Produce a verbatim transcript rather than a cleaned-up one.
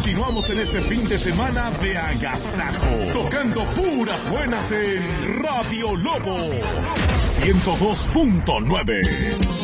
Continuamos en este fin de semana de agasajo, tocando puras buenas en Radio Lobo ciento dos punto nueve.